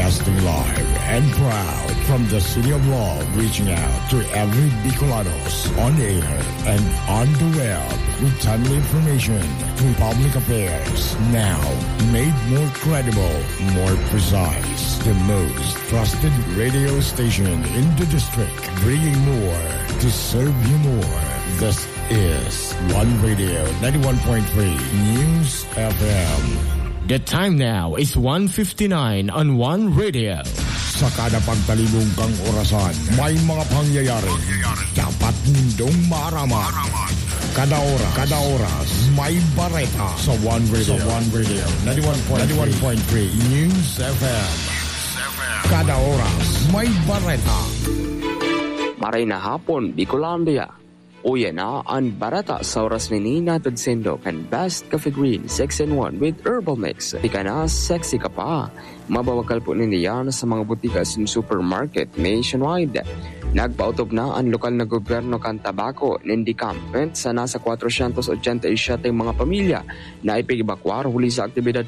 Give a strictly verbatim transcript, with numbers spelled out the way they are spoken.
Broadcasting live and proud from the City of Love, reaching out to every Bicolanos on air and on the web with timely information through public affairs. Now, made more credible, more precise. The most trusted radio station in the district, bringing more to serve you more. This is One Radio ninety-one point three News F M. The time now is one fifty-nine on One Radio. Sa kada pagtalibong kang orasan, may mga pangyayari. Dapat nindong maaraman. Kada oras, kada oras, may bareta sa One Radio. Sa One Radio ninety-one point three News F M. Kada oras, may bareta. Maray na hapon, Bicolandia. Uya na ang barata sa oras ni Natod Sendo kan Best Coffee Green six in one with Herbal Mix. Di ka na, sexy ka pa. Mabawakal po nindiyan sa mga butika sa supermarket nationwide. Nagpautob na ang lokal na gobyerno kan tabako nindi campment sa nasa four hundred eighty-seven mga pamilya na ipigibakwar huli sa aktibidad